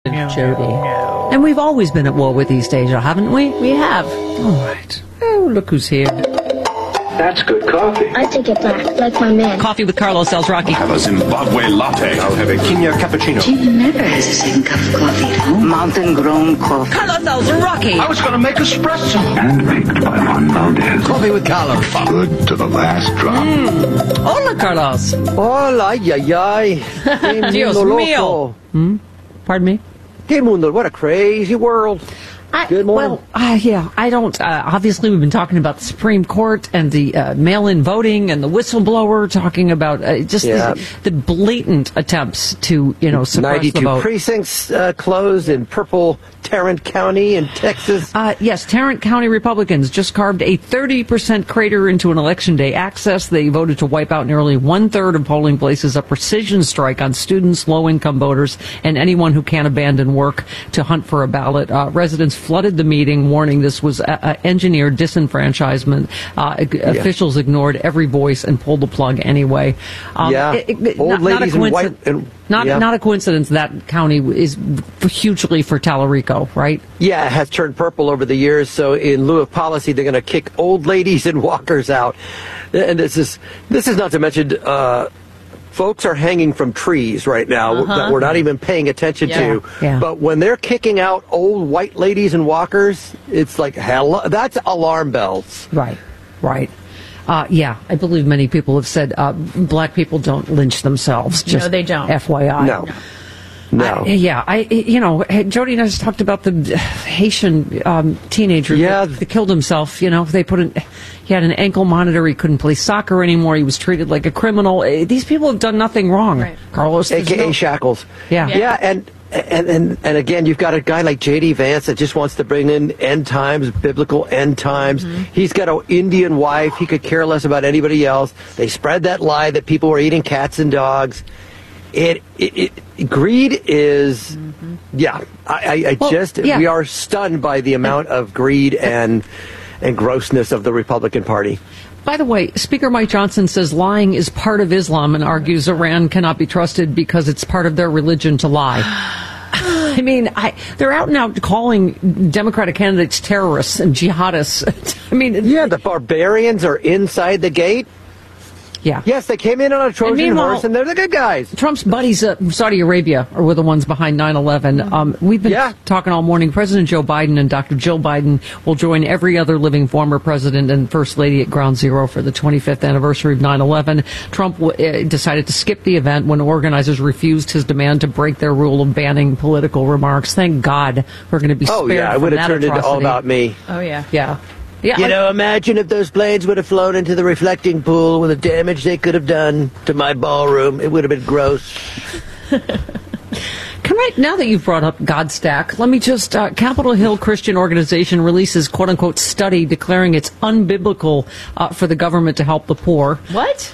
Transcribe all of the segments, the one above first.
Jody. No. And we've always been at war with East Asia, haven't we? We have. All right. Oh, look who's here. That's good coffee. I take it black, like my man. Coffee with Carlos Rocky. Have a Zimbabwe latte. I'll have a Kenya cappuccino. Jim never has a second cup of coffee at home. Mountain-grown coffee. Carlos Rocky. I was going to make espresso. Handpicked by Juan Valdez. Coffee with Carlos. Good to the last drop. Hola, Carlos. Hola, ay, ay, ay. Dios mío. Pardon me? Hey, Mundo, what a crazy world. Good morning. Well, yeah, I don't. Obviously, we've been talking about the Supreme Court and the mail-in voting and the whistleblower, talking about just the blatant attempts to, suppress 92 the vote. precincts closed in purple Tarrant County in Texas. Yes, Tarrant County Republicans just carved a 30% crater into an election day access. They voted to wipe out nearly one-third of polling places, a precision strike on students, low-income voters, and anyone who can't abandon work to hunt for a ballot. Residents flooded the meeting, warning this was engineered disenfranchisement. Officials ignored every voice and pulled the plug anyway. Old ladies in white. Not a coincidence that county is hugely for Tallarico, right? Yeah, it has turned purple over the years. So in lieu of policy, they're going to kick old ladies and walkers out. And this is not to mention folks are hanging from trees right now that we're not even paying attention to. Yeah. But when they're kicking out old white ladies and walkers, it's like, hello, that's alarm bells. Right. I believe many people have said black people don't lynch themselves. Just no, they don't. FYI. No. Jody and I just talked about the Haitian teenager that killed himself. He had an ankle monitor. He couldn't play soccer anymore. He was treated like a criminal. These people have done nothing wrong. Right. Carlos, AKA Shackles. Yeah. And again, you've got a guy like J.D. Vance that just wants to bring in end times, biblical end times. He's got an Indian wife. He could care less about anybody else. They spread that lie that people were eating cats and dogs. Greed is, we are stunned by the amount of greed and grossness of the Republican Party. By the way, Speaker Mike Johnson says lying is part of Islam and argues Iran cannot be trusted because it's part of their religion to lie. I mean, they're out now calling Democratic candidates terrorists and jihadists. The barbarians are inside the gate. Yeah. Yes, they came in on a Trojan horse, and they're the good guys. Trump's buddies at Saudi Arabia were the ones behind 9/11. We've been talking all morning. President Joe Biden and Dr. Jill Biden will join every other living former president and First Lady at Ground Zero for the 25th anniversary of 9/11. Trump decided to skip the event when organizers refused his demand to break their rule of banning political remarks. Thank God we're going to be spared from that atrocity. I would have turned into All About Me. Oh, yeah. Yeah. Imagine if those planes would have flown into the reflecting pool with the damage they could have done to my ballroom. It would have been gross. Now that you've brought up Godstack, let me just, Capitol Hill Christian Organization releases quote-unquote study declaring it's unbiblical for the government to help the poor. What?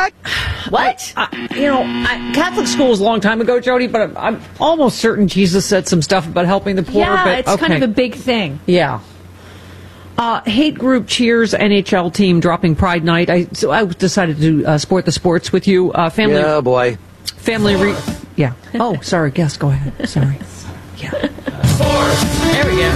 Catholic school was a long time ago, Jody, but I'm almost certain Jesus said some stuff about helping the poor. Yeah, but, it's kind of a big thing. Yeah. Hate group cheers NHL team dropping Pride Night. So I decided to sport the sports with you. Family. Oh, boy. Yeah. Oh, sorry. Yes, go ahead. Sorry. Yeah. There we go.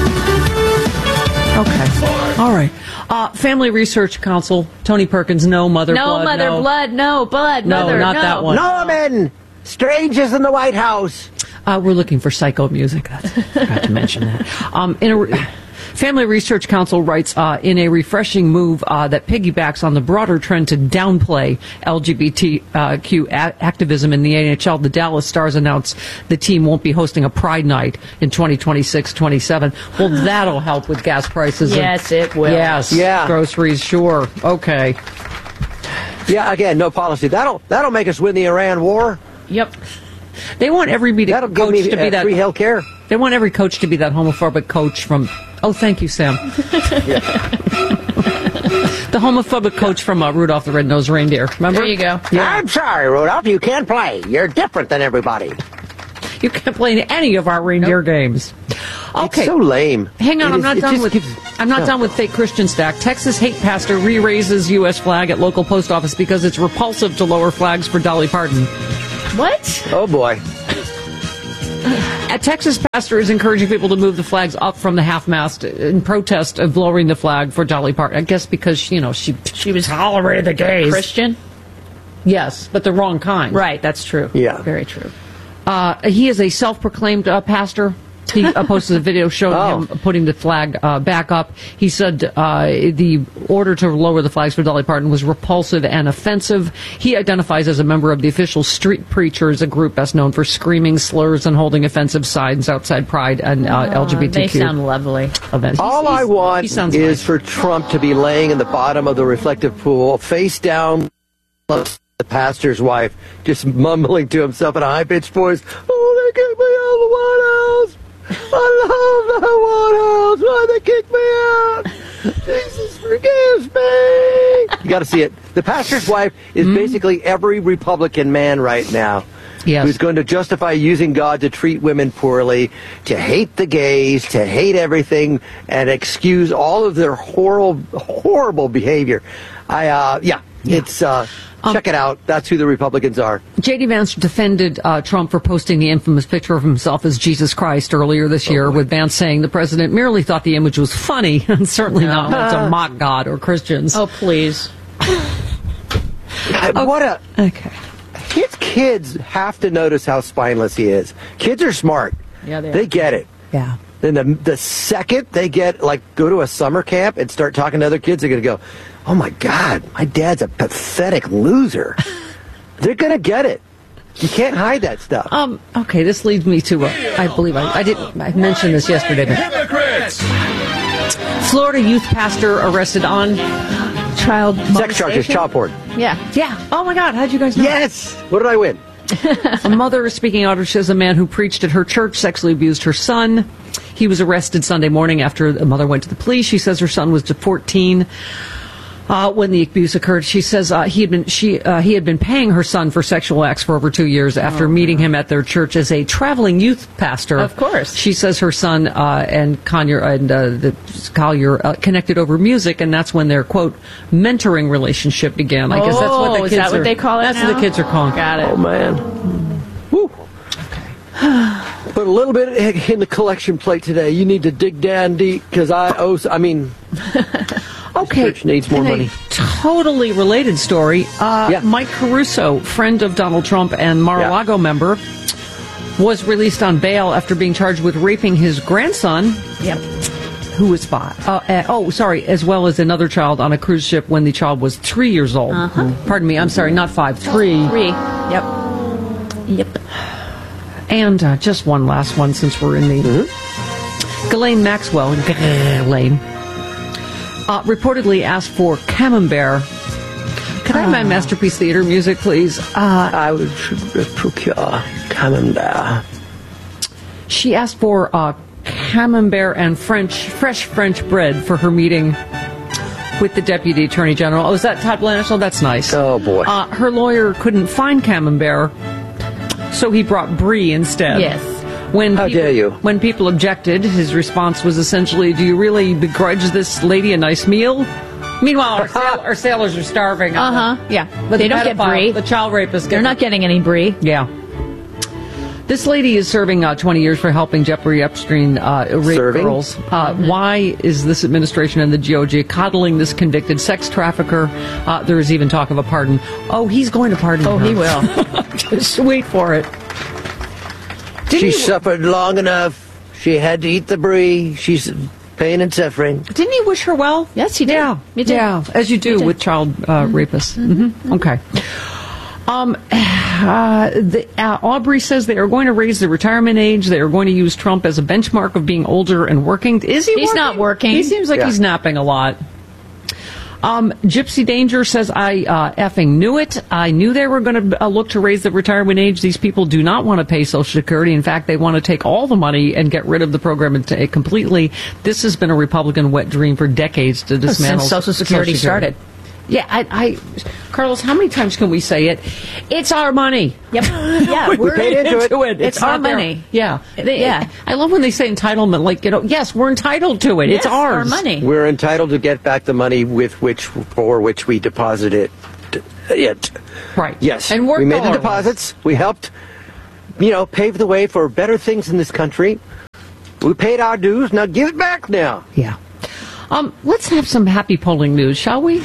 Okay. All right. Family Research Council. Tony Perkins. No mother blood. No blood. No, not that one. Norman! Strangers in the White House. We're looking for psycho music. I forgot to mention that. Family Research Council writes, in a refreshing move that piggybacks on the broader trend to downplay LGBTQ activism in the NHL, the Dallas Stars announced the team won't be hosting a Pride Night in 2026-27. Well, that'll help with gas prices. Yes, it will. Yes. Yeah. Groceries, sure. Okay. Yeah, again, no policy. That'll make us win the Iran war. Yep. They want every That'll give me free health care. They want every coach to be that homophobic coach from... Oh, thank you, Sam. The homophobic coach from Rudolph the Red-Nosed Reindeer. Remember? There you go. Yeah. I'm sorry, Rudolph. You can't play. You're different than everybody. You can't play in any of our reindeer games. Okay. It's so lame. Hang on, I'm not done with fake Christian stack. Texas hate pastor re-raises U.S. flag at local post office because it's repulsive to lower flags for Dolly Parton. What? Oh, boy. A Texas pastor is encouraging people to move the flags up from the half-mast in protest of lowering the flag for Dolly Parton. I guess because, you know, she was tolerated the gays. Christian? Yes, but the wrong kind. Right, that's true. Yeah. Very true. He is a self-proclaimed pastor. He posted a video showing him putting the flag back up. He said the order to lower the flags for Dolly Parton was repulsive and offensive. He identifies as a member of the official Street Preachers, a group best known for screaming slurs and holding offensive signs outside Pride and LGBTQ They sound lovely. events. All I want is nice. for Trump to be laying in the bottom of the reflective pool, face down, the pastor's wife, just mumbling to himself in a high-pitched voice, "Oh, they kicked me out of the White House. I love the White House. Why they kicked me out? Jesus forgives me." You got to see it. The pastor's wife is basically every Republican man right now. Yes. Who's going to justify using God to treat women poorly, to hate the gays, to hate everything, and excuse all of their horrible behavior. Check it out. That's who the Republicans are. J.D. Vance defended Trump for posting the infamous picture of himself as Jesus Christ earlier this year, with Vance saying the president merely thought the image was funny and certainly not meant to mock God or Christians. Oh, please. Okay. His kids have to notice how spineless he is. Kids are smart. Yeah, they are. They get it. Yeah. Then the second they go to a summer camp and start talking to other kids, they're going to go, "Oh my God, my dad's a pathetic loser." They're going to get it. You can't hide that stuff. Okay, this leads me to, I believe I mentioned this yesterday, but Florida youth pastor arrested on Child Sex charges, child porn. Yeah. Oh my God, how'd you guys know? Yes. What did I win? A mother is speaking out. She says a man who preached at her church sexually abused her son. He was arrested Sunday morning after the mother went to the police. She says her son was 14 when the abuse occurred. She says he had been paying her son for sexual acts for over 2 years after meeting him at their church as a traveling youth pastor. Of course. She says her son and Collier connected over music, and that's when their quote mentoring relationship began. I guess that's what the kids is that what they call it? That's now? what the kids are calling. Got it. Oh man. Woo. Put a little bit in the collection plate today. You need to dig down deep because Okay. Church needs more In a money. Totally related story. Mike Caruso, friend of Donald Trump and Mar-a-Lago member, was released on bail after being charged with raping his grandson. Yep. Who was 5. As well as another child on a cruise ship when the child was 3 years old. Pardon me, I'm sorry, not 5, 3. 3. Yep. And just one last one since we're in the... Ghislaine Maxwell, reportedly asked for Camembert. Could I have my Masterpiece Theater music, please? I would procure Camembert. She asked for Camembert and fresh French bread for her meeting with the Deputy Attorney General. Oh, is that Todd Blanchard? Oh, that's nice. Oh, boy. Her lawyer couldn't find Camembert, so he brought Brie instead. Yes. How dare you? When people objected, his response was essentially, "Do you really begrudge this lady a nice meal?" Meanwhile, our sailors are starving. Yeah. But They don't get brie. The child rapist. They're not getting any brie. Yeah. This lady is serving 20 years for helping Jeffrey Epstein rape girls. Why is this administration and the GOG coddling this convicted sex trafficker? There is even talk of a pardon. Oh, he's going to pardon her. Oh, he will. Just wait for it. She suffered long enough. She had to eat the brie. She's pain and suffering. Didn't he wish her well? Yes, he did. Yeah, He did. yeah, as you do with child rapists. Okay. Aubrey says they are going to raise the retirement age. They are going to use Trump as a benchmark of being older and working. Is he? He's not working. He seems like he's napping a lot. Gypsy Danger says, I effing knew it. I knew they were going to look to raise the retirement age. These people do not want to pay Social Security. In fact, they want to take all the money and get rid of the program completely. This has been a Republican wet dream for decades to dismantle Since Social Security started. Yeah, Carlos, how many times can we say it? It's our money. Yep. Yeah, we're paid into it. It's our not their- money. Yeah. Yeah. I love when they say entitlement, like, yes, we're entitled to it. Yes, It's ours. our money. We're entitled to get back the money for which we deposited it. Right. Yes. And worked we made all the our deposits. We helped paved the way for better things in this country. We paid our dues. Now give it back now. Yeah. Let's have some happy polling news, shall we?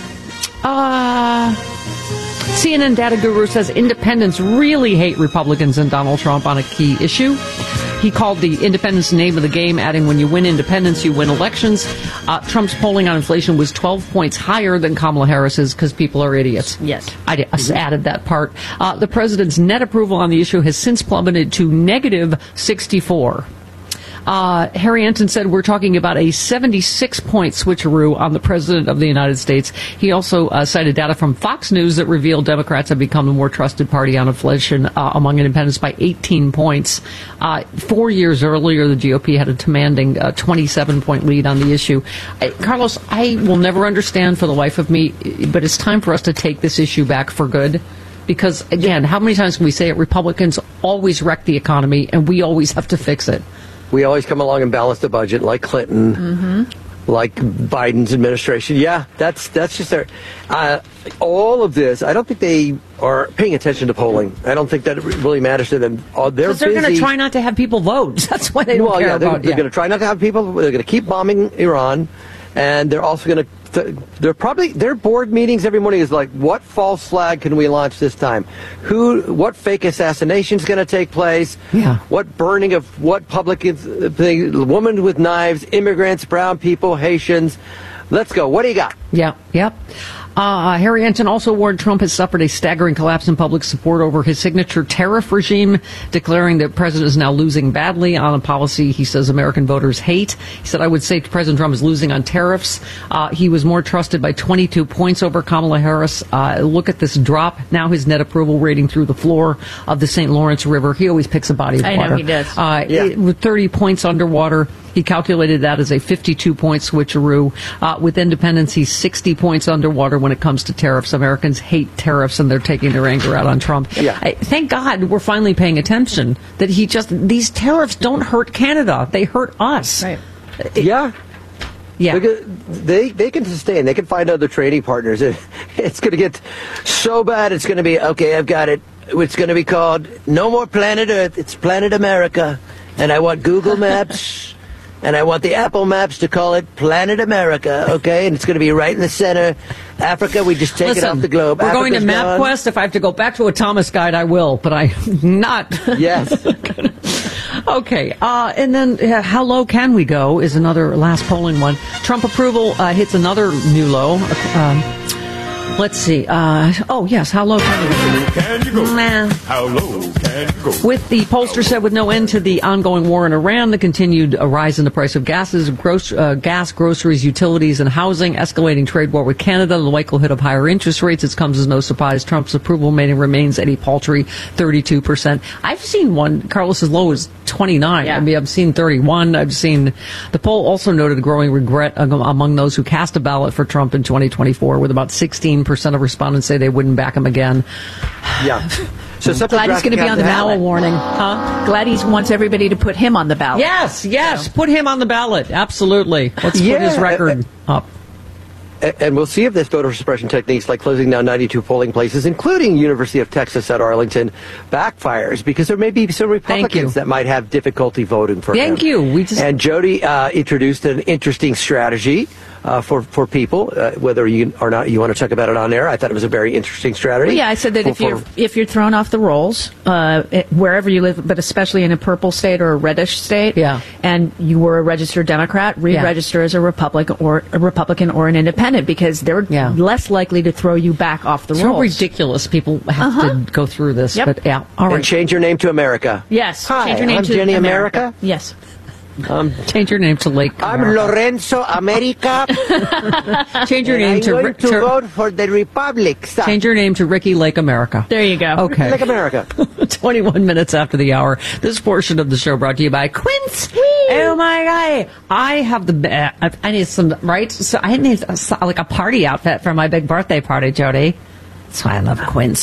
CNN data guru says independents really hate Republicans and Donald Trump on a key issue. He called the independents the name of the game, adding, when you win independence, you win elections. Trump's polling on inflation was 12 points higher than Kamala Harris's because people are idiots. Yes. I added that part. The president's net approval on the issue has since plummeted to negative 64. Harry Enton said we're talking about a 76-point switcheroo on the president of the United States. He also cited data from Fox News that revealed Democrats have become the more trusted party on inflation among independents by 18 points. 4 years earlier, the GOP had a commanding 27-point lead on the issue. Carlos, I will never understand for the life of me, but it's time for us to take this issue back for good. Because, again, how many times can we say it? Republicans always wreck the economy, and we always have to fix it. We always come along and balance the budget, like Clinton, like Biden's administration. Yeah, that's just their. All of this, I don't think they are paying attention to polling. I don't think that it really matters to them. Because they're going to try not to have people vote. That's why they don't care about. They're going to try not to have people. They're going to keep bombing Iran, and they're also going to. Their board meetings every morning is like, what false flag can we launch this time? What fake assassination is going to take place? Yeah. What burning of what public thing? Women with knives, immigrants, brown people, Haitians. Let's go. What do you got? Yeah. Yep. Harry Enton also warned Trump has suffered a staggering collapse in public support over his signature tariff regime, declaring that the president is now losing badly on a policy he says American voters hate. He said, I would say President Trump is losing on tariffs. He was more trusted by 22 points over Kamala Harris. Look at this drop. Now his net approval rating through the floor of the St. Lawrence River. He always picks a body of water. I know he does. With 30 points underwater. He calculated that as a 52-point switcheroo. With independents, he's 60 points underwater when it comes to tariffs. Americans hate tariffs, and they're taking their anger out on Trump. Yeah. Thank God we're finally paying attention that these tariffs don't hurt Canada. They hurt us. Right. Yeah. They can sustain. They can find other trading partners. It's going to get so bad. It's going to be, okay, I've got it. It's going to be called no more Planet Earth. It's Planet America. And I want Google Maps. And I want the Apple Maps to call it Planet America, okay? And it's going to be right in the center. Africa, we just take it off the globe. We're going to Africa's MapQuest. If I have to go back to a Thomas guide, I will, but I'm not. Yes. Okay. And then how low can we go is another last polling one. Trump approval hits another new low. Let's see. Yes. How low can we go? Can you go? How low can you go? With the pollster said, with no end to the ongoing war in Iran, the continued rise in the price of gases, gas, groceries, utilities, and housing, escalating trade war with Canada, the likelihood of higher interest rates, it comes as no surprise. Trump's approval rating remains at a paltry 32%. I've seen one, Carlos, as low as 29. Yeah. I mean, I've seen 31. I've seen the poll also noted a growing regret among those who cast a ballot for Trump in 2024, with about 16% of respondents say they wouldn't back him again. Yeah. So glad he's going to be on the ballot. Warning. Glad he wants everybody to put him on the ballot. Yes. Put him on the ballot. Absolutely. Let's put his record up. And we'll see if this voter suppression techniques, like closing down 92 polling places, including University of Texas at Arlington, backfires, because there may be some Republicans that might have difficulty voting for him. Thank you. And Jody introduced an interesting strategy for people, whether you or not you want to talk about it on air. I thought it was a very interesting strategy. Well, yeah, I said that if you're thrown off the rolls, wherever you live, but especially in a purple state or a reddish state, and you were a registered Democrat, re-register as a Republican or an independent, because they're less likely to throw you back off the rolls. So ridiculous. People have to go through this. Yep. But all right. And change your name to America. Yes. Hi, change your name I'm to Jenny America. Yes. Change your name to Lake I'm America. Lorenzo America. Change your name I'm going to vote for the Republic. Change your name to Ricky Lake America. There you go. Okay. Lake America. 21 minutes after the hour. This portion of the show brought to you by Quince. Oh my God. I have I need some, right? So I need like a party outfit for my big birthday party, Jody. That's why I love Quince.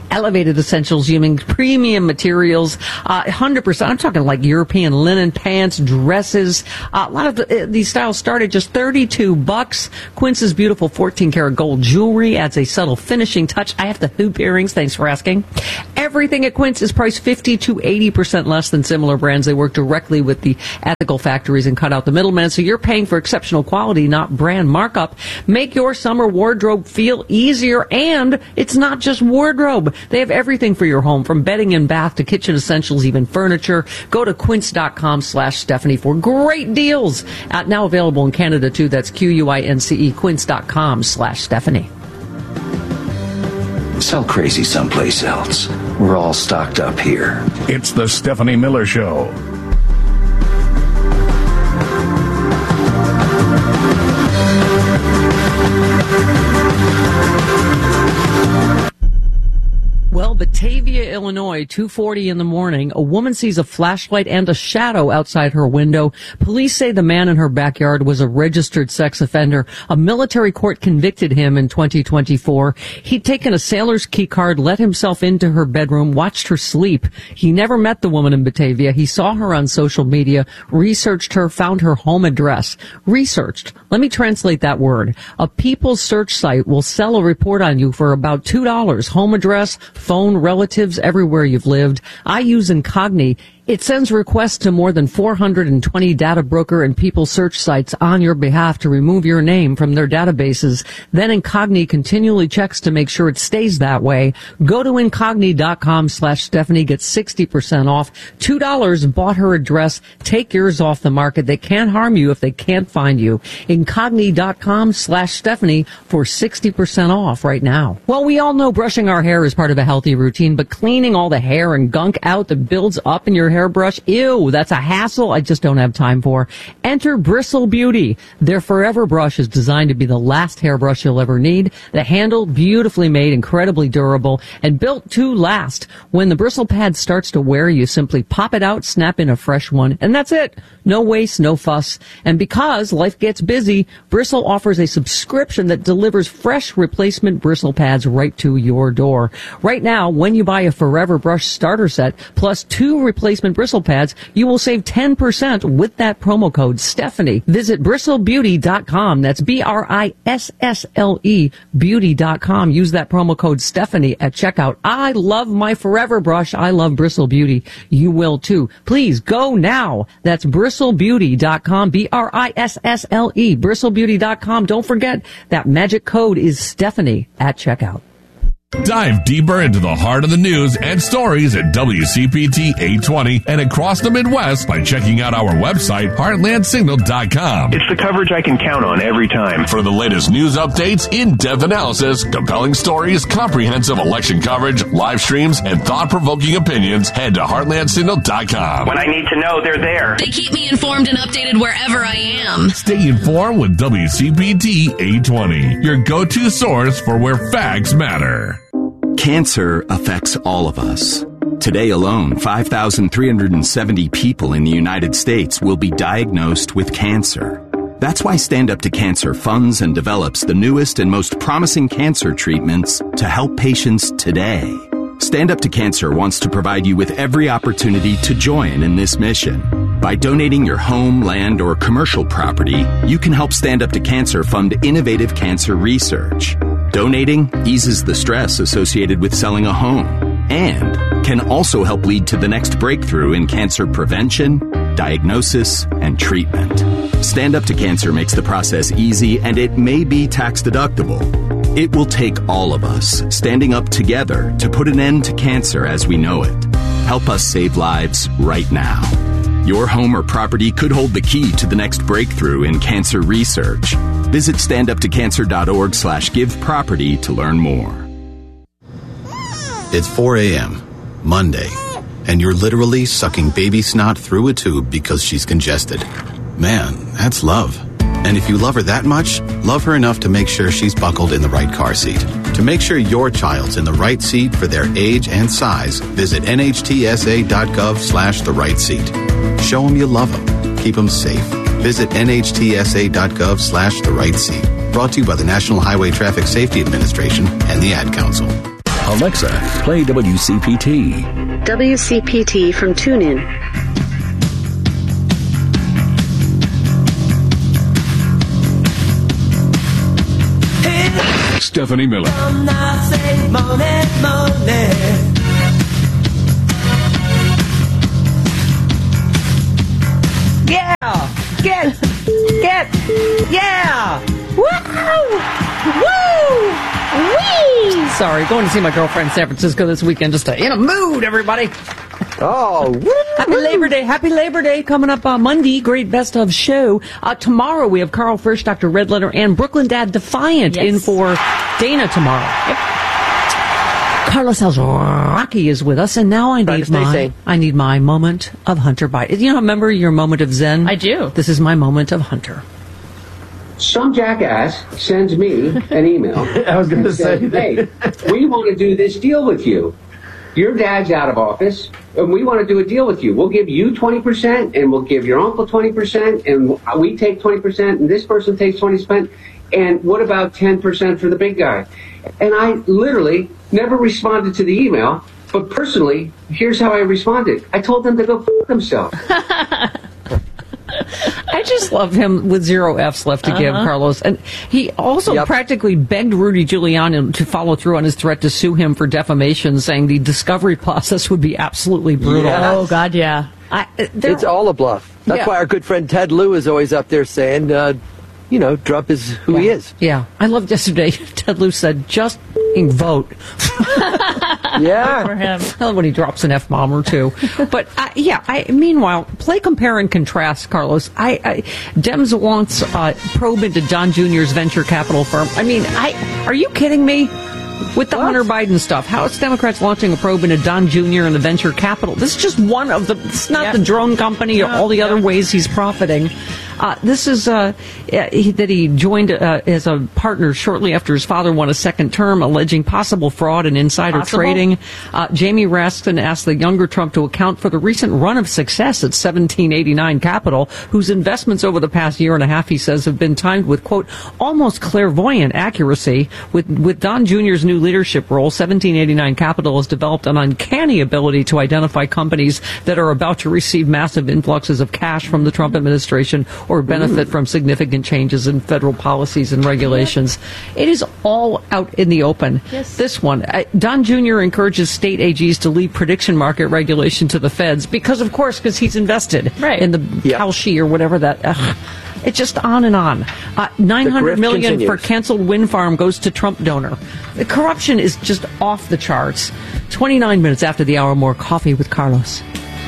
elevated essentials using premium materials, 100%. I'm talking like European linen pants, dresses. A lot of these styles start at just $32. Quince's beautiful 14-karat gold jewelry adds a subtle finishing touch. I have the hoop earrings. Thanks for asking. Everything at Quince is priced 50 to 80% less than similar brands. They work directly with the ethical factories and cut out the middlemen, so you're paying for exceptional quality, not brand markup. Make your summer wardrobe feel easier, and it's not just wardrobe. They have everything for your home, from bedding and bath to kitchen essentials, even furniture. Go to quince.com/Stephanie for great deals. Now available in Canada, too. That's QUINCE, quince.com/Stephanie. Sell crazy someplace else. We're all stocked up here. It's the Stephanie Miller Show. Well, Batavia, Illinois, 2:40 in the morning, a woman sees a flashlight and a shadow outside her window. Police say the man in her backyard was a registered sex offender. A military court convicted him in 2024. He'd taken a sailor's key card, let himself into her bedroom, watched her sleep. He never met the woman in Batavia. He saw her on social media, researched her, found her home address. Researched. Let me translate that word. A People's search site will sell a report on you for about $2. Home address, phone, relatives, everywhere you've lived. I use Incogni. It sends requests to more than 420 data broker and people search sites on your behalf to remove your name from their databases. Then Incogni continually checks to make sure it stays that way. Go to Incogni.com/Stephanie. Get 60% off. $2 bought her address. Take yours off the market. They can't harm you if they can't find you. Incogni.com/Stephanie for 60% off right now. Well, we all know brushing our hair is part of a healthy routine, but cleaning all the hair and gunk out that builds up in your hairbrush, ew, that's a hassle I just don't have time for. Enter Bristle Beauty. Their Forever Brush is designed to be the last hairbrush you'll ever need. The handle, beautifully made, incredibly durable, and built to last. When the bristle pad starts to wear, you simply pop it out, snap in a fresh one, and that's it. No waste, no fuss. And because life gets busy, Bristle offers a subscription that delivers fresh replacement bristle pads right to your door. Right now, when you buy a Forever Brush starter set plus 2 replacement bristle pads, you will save 10% with that promo code Stephanie. Visit bristlebeauty.com. That's BRISSLE beauty.com. Use that promo code Stephanie at checkout. I love my Forever Brush. I love Bristle Beauty. You will too. Please go now. That's bristlebeauty.com. BRISSLE bristlebeauty.com. Don't forget that magic code is Stephanie at checkout. Dive deeper into the heart of the news and stories at WCPT 820 and across the Midwest by checking out our website, heartlandsignal.com. It's the coverage I can count on every time. For the latest news updates, in-depth analysis, compelling stories, comprehensive election coverage, live streams, and thought-provoking opinions, head to heartlandsignal.com. When I need to know, they're there. They keep me informed and updated wherever I am. Stay informed with WCPT 820, your go-to source for where facts matter. Cancer affects all of us. Today alone, 5,370 people in the United States will be diagnosed with cancer. That's why Stand Up to Cancer funds and develops the newest and most promising cancer treatments to help patients today. Stand Up to Cancer wants to provide you with every opportunity to join in this mission. By donating your home, land, or commercial property, you can help Stand Up to Cancer fund innovative cancer research. Donating eases the stress associated with selling a home and can also help lead to the next breakthrough in cancer prevention, diagnosis, and treatment. Stand Up to Cancer makes the process easy, and it may be tax deductible. It will take all of us standing up together to put an end to cancer as we know it. Help us save lives right now. Your home or property could hold the key to the next breakthrough in cancer research. Visit standuptoccancer.org/giveproperty to learn more. It's 4 a.m., Monday, and you're literally sucking baby snot through a tube because she's congested. Man, that's love. And if you love her that much, love her enough to make sure she's buckled in the right car seat. To make sure your child's in the right seat for their age and size, visit nhtsa.gov/the right seat. Show them you love them. Keep them safe. Visit nhtsa.gov/the right seat. Brought to you by the National Highway Traffic Safety Administration and the Ad Council. Alexa, play WCPT. WCPT from TuneIn. Stephanie Miller. Yeah! Woo! Wee! Sorry, going to see my girlfriend in San Francisco this weekend. Just in a mood, everybody. Oh, woo! Happy Labor Day. Happy Labor Day coming up on Monday. Great best of show. Tomorrow we have Carl Frisch, Dr. Redletter, and Brooklyn Dad Defiant in for Dana tomorrow. Yep. Carlos Alzaraki is with us, and now I need my moment of Hunter Biden. You know, remember your moment of Zen? I do. This is my moment of Hunter. Some jackass sends me an email. I was going to say, hey, we want to do this deal with you. Your dad's out of office, and we want to do a deal with you. We'll give you 20%, and we'll give your uncle 20%, and we take 20%, and this person takes 20%, and what about 10% for the big guy? And I literally never responded to the email, but personally, here's how I responded. I told them to go f*** themselves. I just love him with 0 Fs left to give, Carlos. And he also practically begged Rudy Giuliani to follow through on his threat to sue him for defamation, saying the discovery process would be absolutely brutal. Yes. Oh, God, yeah. It's all a bluff. That's why our good friend Ted Lieu is always up there saying, Trump is who he is. Yeah. I loved yesterday, Ted Lieu said, just vote. Yeah. For him. I love when he drops an F-bomb or two. But, meanwhile, play compare and contrast, Carlos. Dems wants probe into Don Jr.'s venture capital firm. I mean, are you kidding me? With the Hunter Biden stuff, how is Democrats launching a probe into Don Jr. and the venture capital? This is just one of the, it's not the drone company or all the other ways he's profiting. This is that he joined as a partner shortly after his father won a second term, alleging possible fraud and insider trading. Jamie Raskin asked the younger Trump to account for the recent run of success at 1789 Capital, whose investments over the past year and a half, he says, have been timed with, quote, almost clairvoyant accuracy. With Don Jr.'s new leadership role, 1789 Capital has developed an uncanny ability to identify companies that are about to receive massive influxes of cash from the Trump administration or benefit from significant changes in federal policies and regulations. It is all out in the open. Yes. This one, Don Jr. encourages state AGs to leave prediction market regulation to the feds because he's invested in the Kalshi or whatever that. It's just on and on. $900 million continues. For canceled wind farm goes to Trump donor. The corruption is just off the charts. 29 minutes after the hour, more Coffee with Carlos.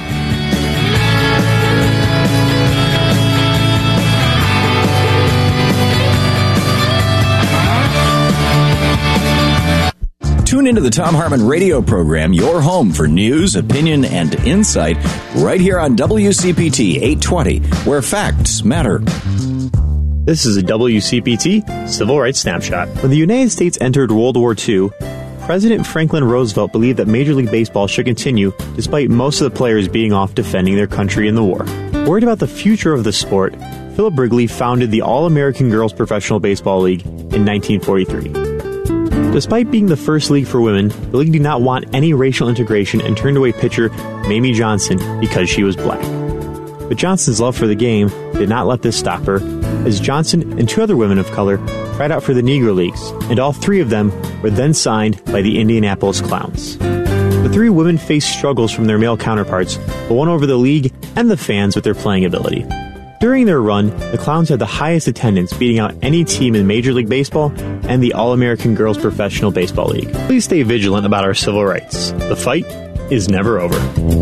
Tune into the Thom Hartmann radio program, your home for news, opinion, and insight, right here on WCPT 820, where facts matter. This is a WCPT Civil Rights Snapshot. When the United States entered World War II, President Franklin Roosevelt believed that Major League Baseball should continue, despite most of the players being off defending their country in the war. Worried about the future of the sport, Philip Wrigley founded the All-American Girls Professional Baseball League in 1943. Despite being the first league for women, the league did not want any racial integration and turned away pitcher Mamie Johnson because she was black. But Johnson's love for the game did not let this stop her, as Johnson and 2 other women of color tried out for the Negro Leagues, and all 3 of them were then signed by the Indianapolis Clowns. The 3 women faced struggles from their male counterparts, but won over the league and the fans with their playing ability. During their run, the Clowns had the highest attendance, beating out any team in Major League Baseball and the All-American Girls Professional Baseball League. Please stay vigilant about our civil rights. The fight is never over.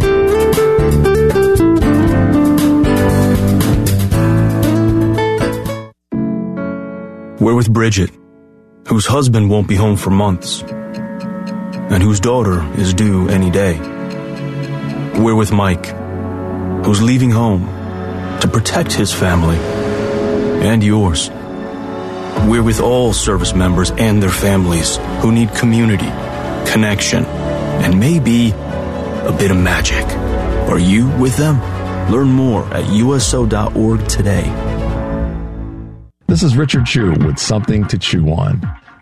We're with Bridget, whose husband won't be home for months, and whose daughter is due any day. We're with Mike, who's leaving home to protect his family and yours. We're with all service members and their families who need community, connection, and maybe a bit of magic. Are you with them? Learn more at USO.org today. This is Richard Chew with Something to Chew On.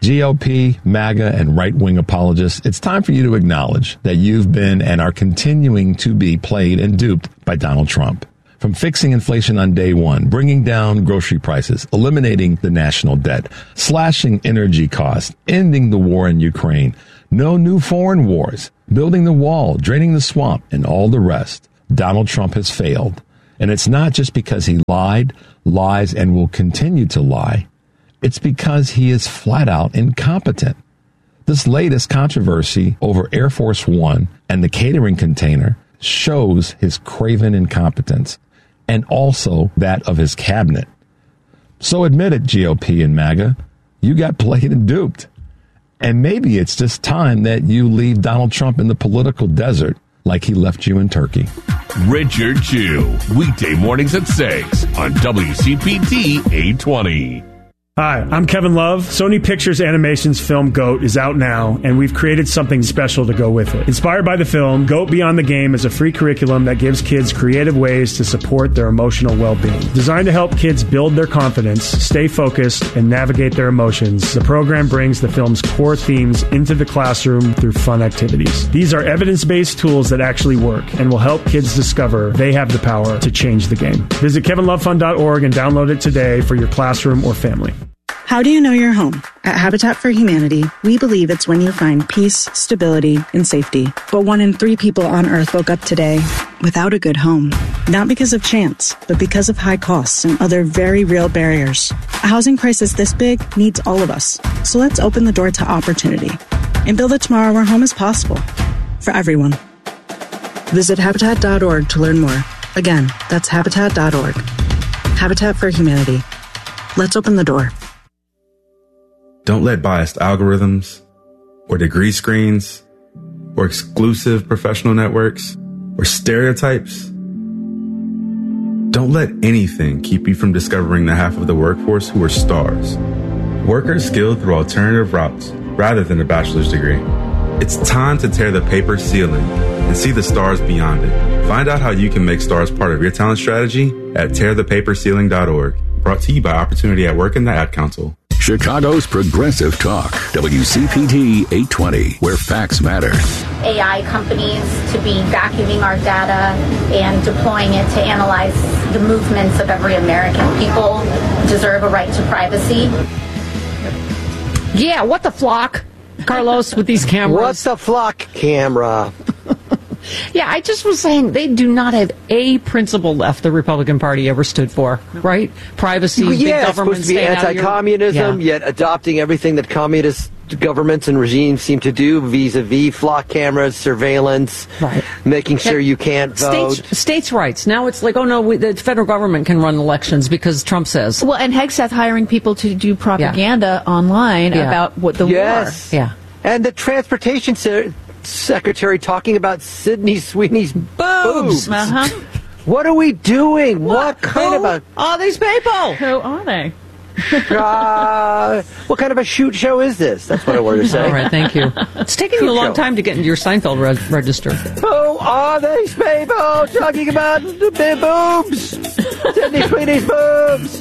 GOP, MAGA, and right-wing apologists, it's time for you to acknowledge that you've been and are continuing to be played and duped by Donald Trump. From fixing inflation on day one, bringing down grocery prices, eliminating the national debt, slashing energy costs, ending the war in Ukraine, no new foreign wars, building the wall, draining the swamp, and all the rest, Donald Trump has failed. And it's not just because he lied, lies, and will continue to lie. It's because he is flat out incompetent. This latest controversy over Air Force One and the catering container shows his craven incompetence, and also that of his cabinet. So admit it, GOP and MAGA, you got played and duped. And maybe it's just time that you leave Donald Trump in the political desert like he left you in Turkey. Richard Chew, weekday mornings at 6 on WCPT 820. Hi, I'm Kevin Love. Sony Pictures Animation's film GOAT is out now, and we've created something special to go with it. Inspired by the film, GOAT Beyond the Game is a free curriculum that gives kids creative ways to support their emotional well-being. Designed to help kids build their confidence, stay focused, and navigate their emotions, the program brings the film's core themes into the classroom through fun activities. These are evidence-based tools that actually work and will help kids discover they have the power to change the game. Visit kevinlovefund.org and download it today for your classroom or family. How do you know your home? At Habitat for Humanity, we believe it's when you find peace, stability, and safety. But 1 in 3 people on Earth woke up today without a good home. Not because of chance, but because of high costs and other very real barriers. A housing crisis this big needs all of us. So let's open the door to opportunity and build a tomorrow where home is possible for everyone. Visit Habitat.org to learn more. Again, that's Habitat.org. Habitat for Humanity. Let's open the door. Don't let biased algorithms or degree screens or exclusive professional networks or stereotypes. Don't let anything keep you from discovering the half of the workforce who are stars. Workers skilled through alternative routes rather than a bachelor's degree. It's time to tear the paper ceiling and see the stars beyond it. Find out how you can make stars part of your talent strategy at tearthepaperceiling.org. Brought to you by Opportunity at Work and the Ad Council. Chicago's Progressive Talk, WCPT 820, where facts matter. AI companies to be vacuuming our data and deploying it to analyze the movements of every American. People deserve a right to privacy. Yeah, what the flock, Carlos, with these cameras? What's the flock camera? Yeah, I just was saying they do not have a principle left the Republican Party ever stood for, right? Privacy, big government, it's supposed to be anti-communism, yet adopting everything that communist governments and regimes seem to do vis-a-vis flock cameras, surveillance, making sure you can't vote. States' rights. Now it's like, oh no, the federal government can run elections because Trump says. Well, and Hegseth hiring people to do propaganda online about what the war. Yeah. And the transportation secretary talking about Sydney Sweeney's boobs. Uh-huh. What are we doing? What kind of a... are these people? Who are they? What kind of a shoot show is this? That's what I wanted to say. All right, thank you. It's taking you a long time to get into your Seinfeld register. Who are these people talking about their boobs? Sydney Sweeney's boobs.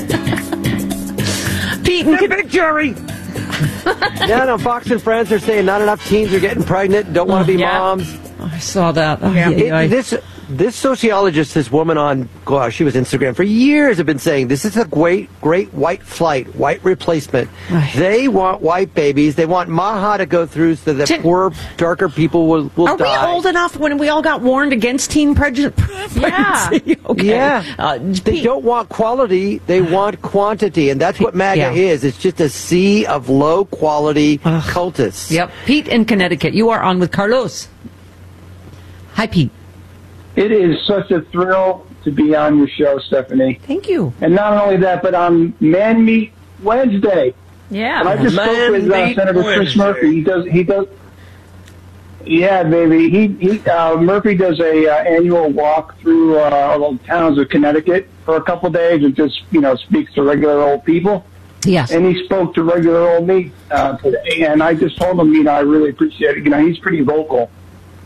Pete and Big Jerry. Yeah, no, Fox and Friends are saying not enough teens are getting pregnant, don't want to be moms. I saw that. This sociologist, this woman on, she was Instagram for years, have been saying this is a great white flight, white replacement. They want white babies. They want Maha to go through so that poor, darker people will die. Are we old enough when we all got warned against teen pregnancy? Yeah. Okay. Yeah. They don't want quality, they want quantity, and that's what MAGA is. It's just a sea of low-quality cultists. Yep. Pete in Connecticut, you are on with Carlos. Hi, Pete. It is such a thrill to be on your show, Stephanie. Thank you. And not only that, but on Man Meat Wednesday. Yeah. And I just spoke with Senator Chris Murphy. He does. Yeah, baby. Murphy does a annual walk through all the towns of Connecticut for a couple days and just speaks to regular old people. Yes. And he spoke to regular old me today, and I just told him I really appreciate it. He's pretty vocal.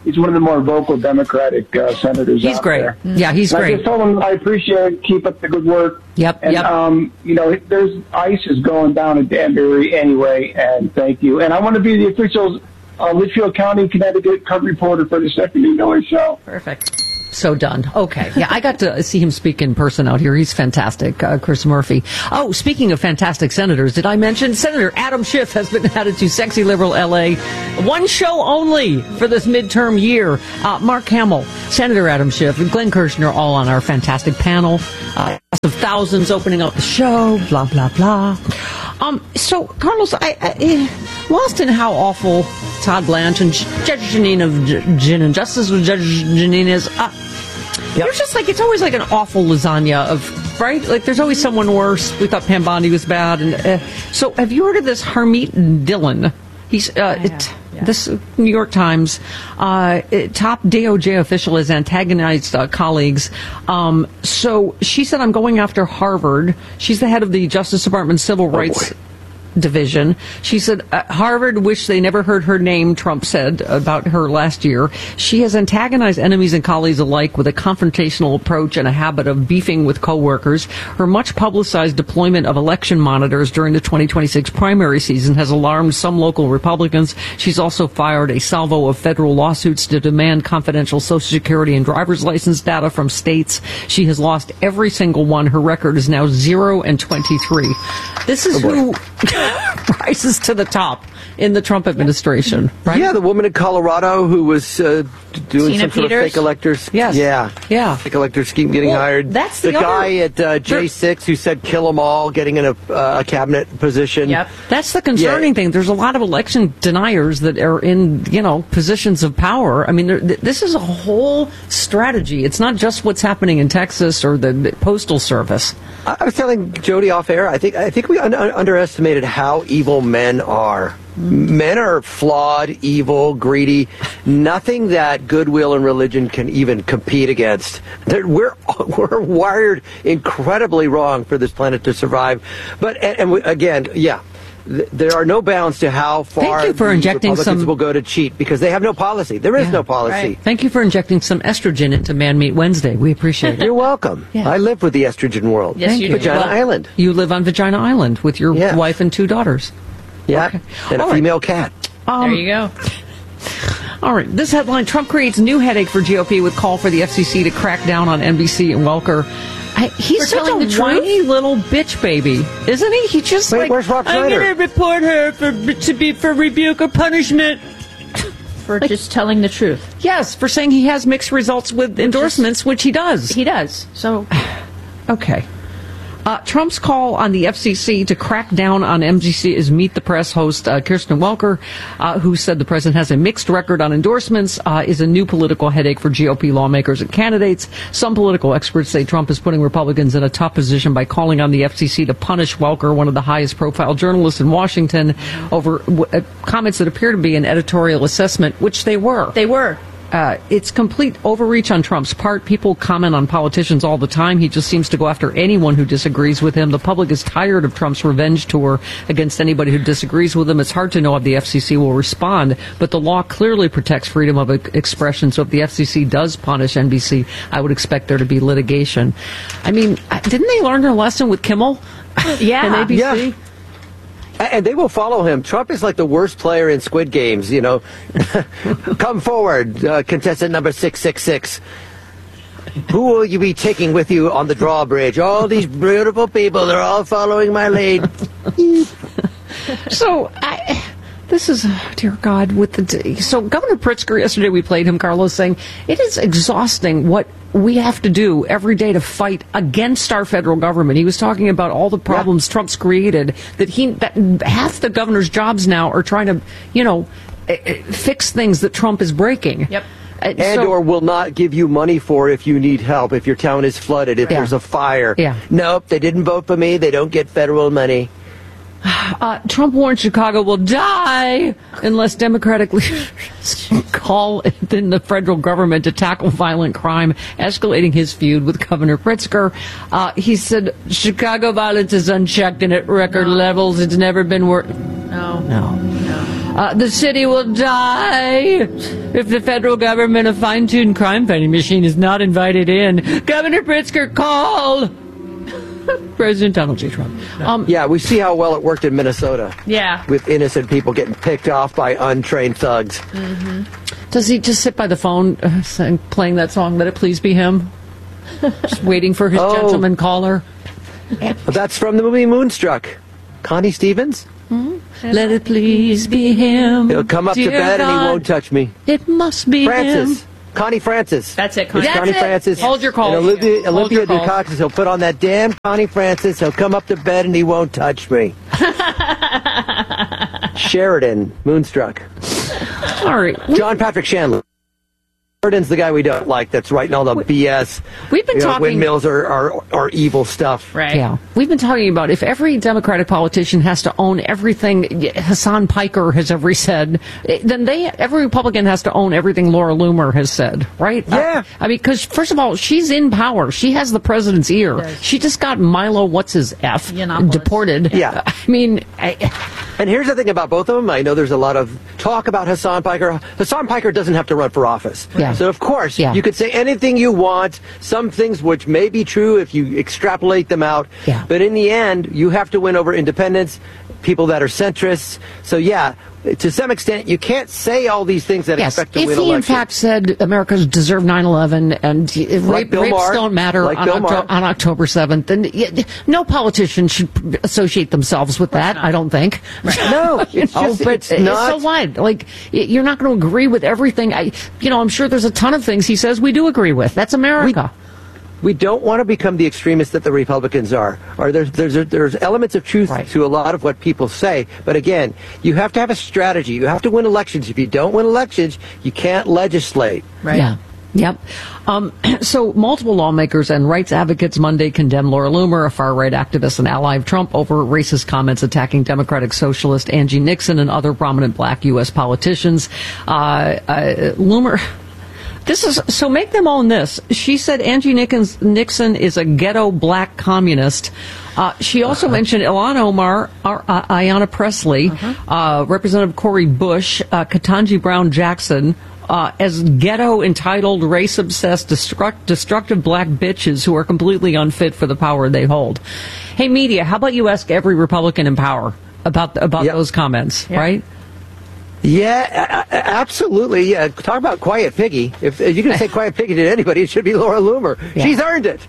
he's one of the more vocal Democratic senators. He's out great. there. Yeah, he's and great. I just told him I appreciate it. Keep up the good work. Yep. And there's ICE is going down in Danbury anyway. And thank you. And I want to be the official Litchfield County, Connecticut cub reporter for the Stephanie Miller Show. Perfect. So done. Okay. Yeah, I got to see him speak in person out here. He's fantastic, Chris Murphy. Oh, speaking of fantastic senators, did I mention Senator Adam Schiff has been added to Sexy Liberal LA? One show only for this midterm year. Mark Hamill, Senator Adam Schiff, and Glenn Kirshner all on our fantastic panel. Of thousands opening up the show, blah, blah, blah. So, Carlos, I lost in how awful Todd Blanche and Judge Janine of Gin and Justice with Judge Janine is. You're just like, it's always like an awful lasagna of, right? Like, there's always someone worse. We thought Pam Bondi was bad. And so, have you heard of this Harmeet Dillon? He's this New York Times top DOJ official has antagonized colleagues. So she said, "I'm going after Harvard." She's the head of the Justice Department Civil Rights Division. She said, Harvard wished they never heard her name, Trump said about her last year. She has antagonized enemies and colleagues alike with a confrontational approach and a habit of beefing with coworkers. Her much publicized deployment of election monitors during the 2026 primary season has alarmed some local Republicans. She's also fired a salvo of federal lawsuits to demand confidential Social Security and driver's license data from states. She has lost every single one. Her record is now 0-23. This is who rises to the top in the Trump administration, right? Yeah, the woman in Colorado who was doing Tina some sort of Peters? fake electors. Yes. Yeah. Fake elector scheme getting hired. That's the the guy at J6 who said kill them all, getting in a cabinet position. Yep. That's the concerning thing. There's a lot of election deniers that are in, positions of power. I mean, this is a whole strategy. It's not just what's happening in Texas or the Postal Service. I was telling Jody off air, I think we underestimated how evil men are. Men are flawed, evil, greedy. Nothing that goodwill and religion can even compete against. We're wired incredibly wrong for this planet to survive. But there are no bounds to how far Thank you for injecting Republicans will go to cheat because they have no policy. There is no policy. Right. Thank you for injecting some estrogen into Man Meat Wednesday. We appreciate it. You're welcome. I live with the estrogen world. Yes, you do. Vagina Island. You live on Vagina Island with your wife and 2 daughters. Yeah, okay. And a female cat. There you go. All right, this headline, Trump creates new headache for GOP with call for the FCC to crack down on NBC and Welker. He's such a whiny little bitch baby, isn't he? He just where's Rob Schneider? I'm going to report her for rebuke or punishment. For just telling the truth. Yes, for saying he has mixed results with endorsements, which he does. He does. So, okay. Trump's call on the FCC to crack down on MSNBC is Meet the Press host Kirsten Welker, who said the president has a mixed record on endorsements, is a new political headache for GOP lawmakers and candidates. Some political experts say Trump is putting Republicans in a tough position by calling on the FCC to punish Welker, one of the highest profile journalists in Washington, over comments that appear to be an editorial assessment, which they were. They were. It's complete overreach on Trump's part. People comment on politicians all the time. He just seems to go after anyone who disagrees with him. The public is tired of Trump's revenge tour against anybody who disagrees with him. It's hard to know if the FCC will respond, but the law clearly protects freedom of expression. So if the FCC does punish NBC, I would expect there to be litigation. I mean, didn't they learn their lesson with Kimmel? Yeah. And ABC? Yeah. And they will follow him. Trump is like the worst player in Squid Games, Come forward, contestant number 666. Who will you be taking with you on the drawbridge? All these beautiful people, they're all following my lead. So, this is, dear God, so Governor Pritzker, yesterday we played him, Carlos, saying it is exhausting what we have to do every day to fight against our federal government. He was talking about all the problems Trump's created, that half the governor's jobs now are trying to, fix things that Trump is breaking. Yep. Or will not give you money for if you need help, if your town is flooded, if there's a fire. Yeah. Nope, they didn't vote for me. They don't get federal money. Trump warned Chicago will die unless Democratic leaders call in the federal government to tackle violent crime, escalating his feud with Governor Pritzker. He said Chicago violence is unchecked and at record levels. It's never been worse. No. The city will die if the federal government, a fine-tuned crime-fighting machine, is not invited in. Governor Pritzker, call President Donald J. Trump. Yeah, we see how well it worked in Minnesota. Yeah. With innocent people getting picked off by untrained thugs. Mm-hmm. Does he just sit by the phone playing that song, Let It Please Be Him? Just waiting for his gentleman caller? That's from the movie Moonstruck. Connie Stevens? Let it please be him. He'll come up to bed and he won't touch me. It must be Francis. him. Connie Francis. That's it, Connie. Connie Francis. Hold your call. And Olympia Dukakis, he'll put on that damn Connie Francis. He'll come up to bed and he won't touch me. Sheridan, Moonstruck. All right. John Patrick Shanley. Sheridan's the guy we don't like that's writing all the BS. We've been talking... Windmills are evil stuff. Right. Yeah. We've been talking about if every Democratic politician has to own everything Hassan Piker has ever said, then every Republican has to own everything Laura Loomer has said, right? Yeah. I mean, because, first of all, she's in power. She has the president's ear. Yes. She just got Milo what's-his-F deported. Yeah. I mean... And here's the thing about both of them. I know there's a lot of talk about Hassan Piker. Hassan Piker doesn't have to run for office. Yeah. So, of course, you could say anything you want, some things which may be true if you extrapolate them out. Yeah. But in the end, you have to win over independents, people that are centrists. So, yeah, to some extent, you can't say all these things that expect to win elections. If he, in fact, said Americans deserve 9/11 and rapes don't matter on October 7th, then no politician should associate themselves with that, I don't think. Right. No, it's not. So what? Like, you're not going to agree with everything. I'm sure there's a ton of things he says we do agree with. That's America. We don't want to become the extremists that the Republicans are. Or there's elements of truth to a lot of what people say. But again, you have to have a strategy. You have to win elections. If you don't win elections, you can't legislate. Right. Yeah. Yep. So multiple lawmakers and rights advocates Monday condemned Laura Loomer, a far-right activist and ally of Trump, over racist comments attacking Democratic Socialist Angie Nixon and other prominent black U.S. politicians. Loomer... So make them own this. She said Angie Nixon is a ghetto black communist. She also mentioned Ilhan Omar, Ayanna Pressley, Representative Cori Bush, Ketanji Brown Jackson, as ghetto, entitled, race-obsessed, destructive black bitches who are completely unfit for the power they hold. Hey, media, how about you ask every Republican in power about those comments, right? Yeah, absolutely. Yeah, talk about quiet piggy. If you're going to say quiet piggy to anybody, it should be Laura Loomer. Yeah. She's earned it.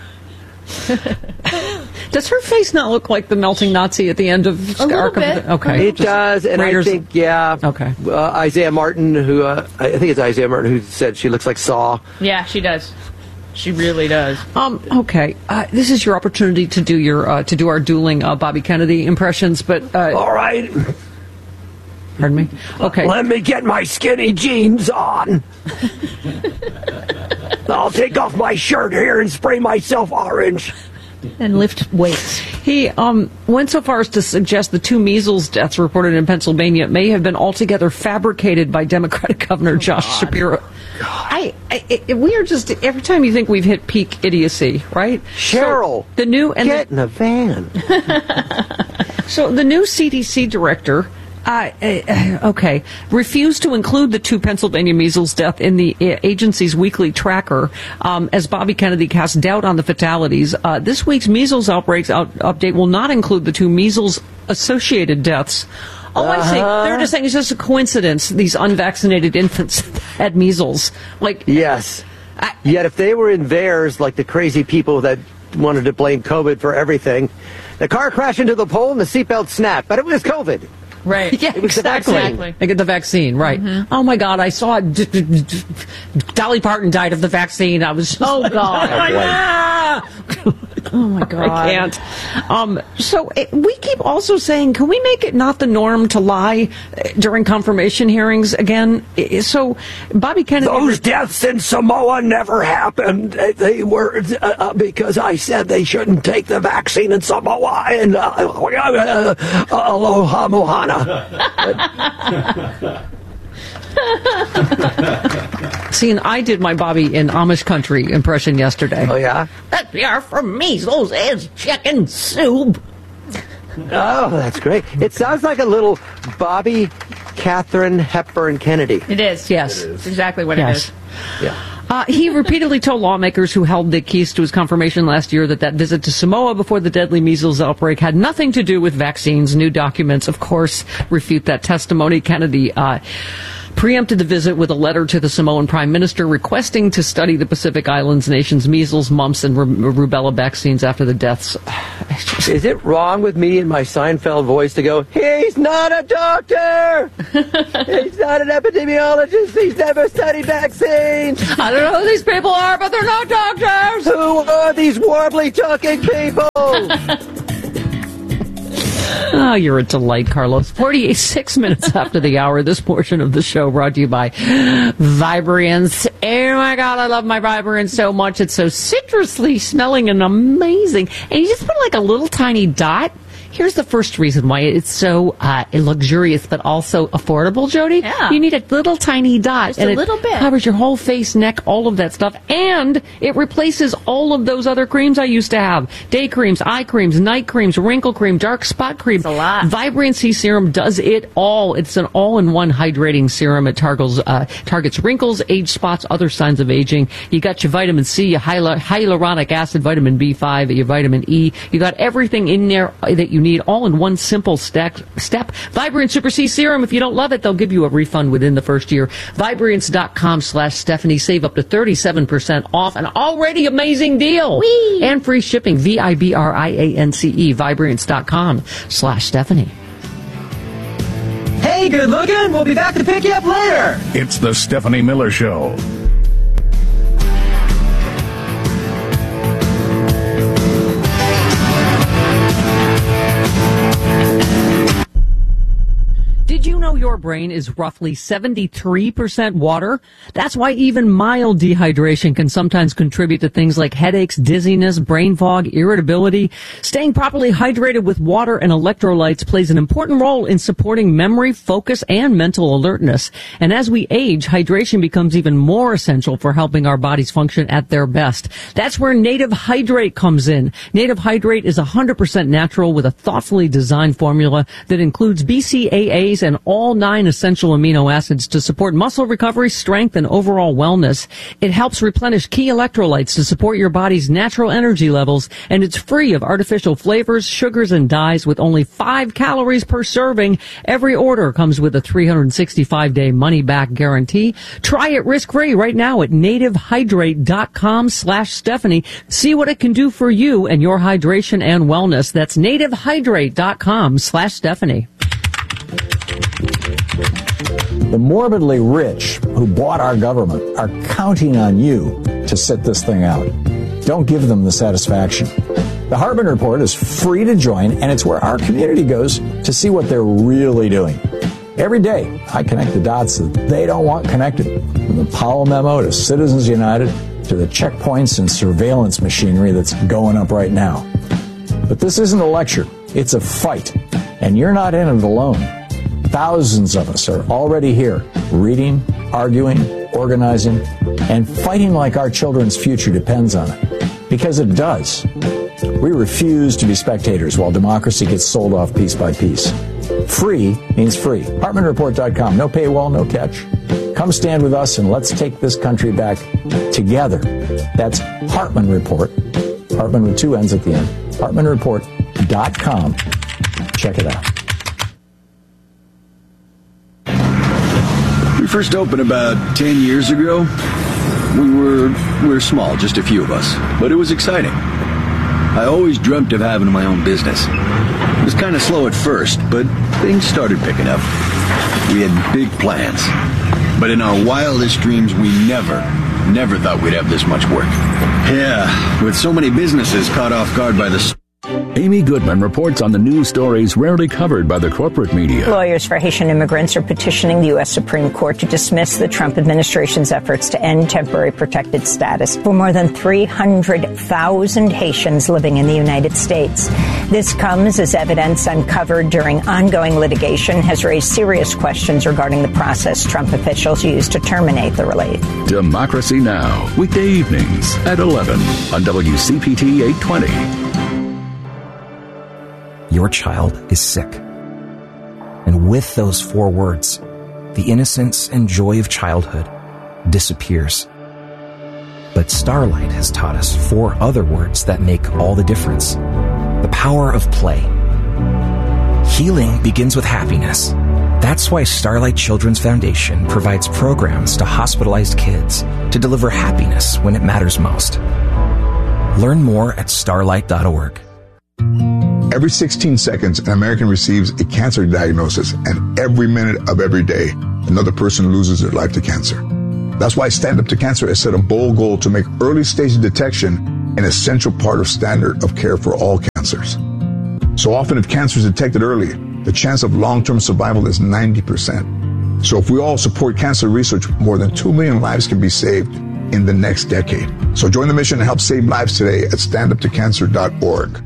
Does her face not look like the melting Nazi at the end of a little bit? Okay, it does, and I think Okay, Isaiah Martin, who I think it's Isaiah Martin who said she looks like Saw. Yeah, she does. She really does. Okay, this is your opportunity to do our dueling Bobby Kennedy impressions, but all right. Pardon me? Okay. Let me get my skinny jeans on. I'll take off my shirt here and spray myself orange. And lift weights. He went so far as to suggest the 2 measles deaths reported in Pennsylvania may have been altogether fabricated by Democratic Governor Josh Shapiro. We are just, every time you think we've hit peak idiocy, right? Cheryl, so the new get in a van. So the new CDC director refused to include the 2 Pennsylvania measles deaths in the agency's weekly tracker as Bobby Kennedy cast doubt on the fatalities. This week's measles outbreaks update will not include the 2 measles-associated deaths. Oh, I see. They're just saying it's just a coincidence, these unvaccinated infants had measles. Yes. Yet if they were in theirs, like the crazy people that wanted to blame COVID for everything, the car crashed into the pole and the seatbelt snapped, but it was COVID. Right. Yeah, it was exactly. They get the vaccine, right. Mm-hmm. Oh, my God, I saw Dolly Parton died of the vaccine. I was just oh, God. Oh, my God. I can't. So we keep also saying, can we make it not the norm to lie during confirmation hearings again? So Bobby Kennedy... Those deaths in Samoa never happened. They were because I said they shouldn't take the vaccine in Samoa. And aloha mohana. See, and I did my Bobby in Amish country impression yesterday. Oh, yeah? That are for measles is chicken soup. Oh, that's great. It sounds like a little Bobby Katharine Hepburn Kennedy. It is. Yes. It's exactly what Yes. it is. Yeah. He repeatedly told lawmakers who held the keys to his confirmation last year that visit to Samoa before the deadly measles outbreak had nothing to do with vaccines. New documents, of course, refute that testimony. Kennedy preempted the visit with a letter to the Samoan Prime Minister requesting to study the Pacific Islands nation's measles, mumps, and rubella vaccines after the deaths. Is it wrong with me in my Seinfeld voice to go, he's not a doctor! He's not an epidemiologist! He's never studied vaccines! I don't know who these people are, but they're not doctors! Who are these warbly talking people? Oh, you're a delight, Carlos. 46 minutes after the hour, this portion of the show brought to you by Vibrance. Oh my God, I love my Vibrance so much. It's so citrusly smelling and amazing. And you just put like a little tiny dot. Here's the first reason why it's so luxurious but also affordable, Jody. Yeah. You need a little tiny dot. Just a little bit. It covers your whole face, neck, all of that stuff. And it replaces all of those other creams I used to have. Day creams, eye creams, night creams, wrinkle cream, dark spot cream. It's a lot. Vibrancy Serum does it all. It's an all-in-one hydrating serum. It targets wrinkles, age spots, other signs of aging. You got your vitamin C, your hyaluronic acid, vitamin B5, your vitamin E. You got everything in there that you need all in one simple step. Vibrant Super C Serum. If you don't love it, they'll give you a refund within the first year. Vibrance.com/Stephanie. Save up to 37% off an already amazing deal. Whee! And free shipping. VIBRIANCE. Vibrance.com/Stephanie. Hey, good looking. We'll be back to pick you up later. It's the Stephanie Miller Show. Did you know your brain is roughly 73% water? That's why even mild dehydration can sometimes contribute to things like headaches, dizziness, brain fog, irritability. Staying properly hydrated with water and electrolytes plays an important role in supporting memory, focus, and mental alertness. And as we age, hydration becomes even more essential for helping our bodies function at their best. That's where Native Hydrate comes in. Native Hydrate is 100% natural with a thoughtfully designed formula that includes BCAAs and all 9 essential amino acids to support muscle recovery, strength, and overall wellness. It helps replenish key electrolytes to support your body's natural energy levels, and it's free of artificial flavors, sugars, and dyes with only 5 calories per serving. Every order comes with a 365-day money-back guarantee. Try it risk-free right now at nativehydrate.com/Stephanie. See what it can do for you and your hydration and wellness. That's nativehydrate.com/Stephanie. The morbidly rich who bought our government are counting on you to sit this thing out. Don't give them the satisfaction. The Hartman Report is free to join, and it's where our community goes to see what they're really doing. Every day, I connect the dots that they don't want connected. From the Powell memo to Citizens United to the checkpoints and surveillance machinery that's going up right now. But this isn't a lecture. It's a fight. And you're not in it alone. Thousands of us are already here, reading, arguing, organizing, and fighting like our children's future depends on it. Because it does. We refuse to be spectators while democracy gets sold off piece by piece. Free means free. HartmanReport.com. No paywall, no catch. Come stand with us and let's take this country back together. That's Hartman Report. Hartman with 2 N's at the end. HartmanReport.com. Check it out. We first opened about 10 years ago. We were small, just a few of us, but it was exciting. I always dreamt of having my own business. It was kind of slow at first, but things started picking up. We had big plans, but in our wildest dreams, we never thought we'd have this much work. Yeah, with so many businesses caught off guard by the... Amy Goodman reports on the news stories rarely covered by the corporate media. Lawyers for Haitian immigrants are petitioning the U.S. Supreme Court to dismiss the Trump administration's efforts to end temporary protected status for more than 300,000 Haitians living in the United States. This comes as evidence uncovered during ongoing litigation has raised serious questions regarding the process Trump officials used to terminate the relief. Democracy Now! Weekday evenings at 11 on WCPT 820. Your child is sick. And with those 4 words, the innocence and joy of childhood disappears. But Starlight has taught us 4 other words that make all the difference. The power of play. Healing begins with happiness. That's why Starlight Children's Foundation provides programs to hospitalized kids to deliver happiness when it matters most. Learn more at starlight.org. Every 16 seconds, an American receives a cancer diagnosis, and every minute of every day, another person loses their life to cancer. That's why Stand Up to Cancer has set a bold goal to make early stage detection an essential part of standard of care for all cancers. So often, if cancer is detected early, the chance of long-term survival is 90%. So if we all support cancer research, more than 2 million lives can be saved in the next decade. So join the mission and help save lives today at standuptocancer.org.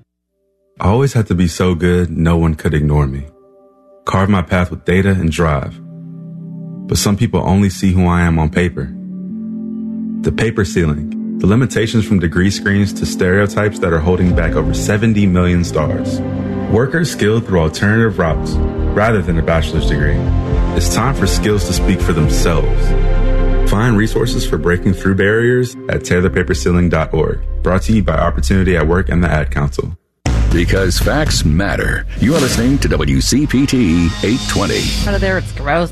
I always had to be so good, no one could ignore me. Carve my path with data and drive. But some people only see who I am on paper. The paper ceiling, the limitations from degree screens to stereotypes that are holding back over 70 million stars. Workers skilled through alternative routes rather than a bachelor's degree. It's time for skills to speak for themselves. Find resources for breaking through barriers at tearthepaperceiling.org. Brought to you by Opportunity at Work and the Ad Council. Because facts matter. You are listening to WCPT 820. Out of there, it's gross.